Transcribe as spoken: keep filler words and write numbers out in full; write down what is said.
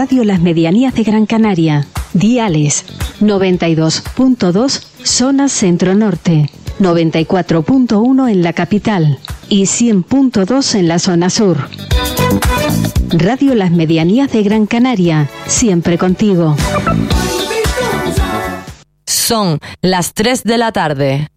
Radio Las Medianías de Gran Canaria. Diales noventa y dos punto dos zona centro-norte, noventa y cuatro punto uno en la capital y cien punto dos en la zona sur. Radio Las Medianías de Gran Canaria, siempre contigo. Son las tres de la tarde.